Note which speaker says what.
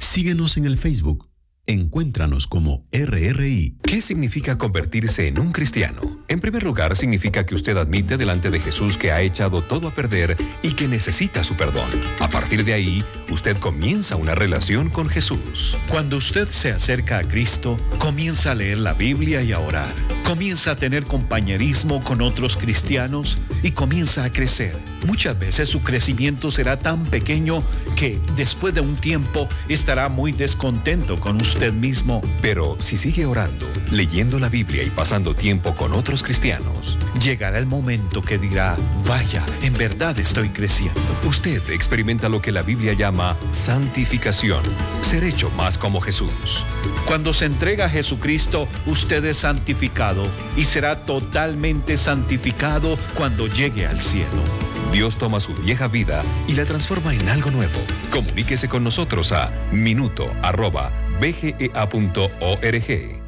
Speaker 1: Síguenos en el Facebook. Encuéntranos como RRI.
Speaker 2: ¿Qué significa convertirse en un cristiano? En primer lugar, significa que usted admite delante de Jesús que ha echado todo a perder y que necesita su perdón. A partir de ahí, usted comienza una relación con Jesús.
Speaker 3: Cuando usted se acerca a Cristo, comienza a leer la Biblia y a orar. Comienza a tener compañerismo con otros cristianos y comienza a crecer. Muchas veces su crecimiento será tan pequeño que después de un tiempo estará muy descontento con usted mismo.
Speaker 2: Pero si sigue orando, leyendo la Biblia y pasando tiempo con otros cristianos,
Speaker 3: llegará el momento que dirá, vaya, en verdad estoy creciendo.
Speaker 2: Usted experimenta lo que la Biblia llama santificación, ser hecho más como Jesús.
Speaker 3: Cuando se entrega a Jesucristo, usted es santificado y será totalmente santificado cuando llegue al cielo.
Speaker 2: Dios toma su vieja vida y la transforma en algo nuevo. Comuníquese con nosotros a minuto@bgea.org.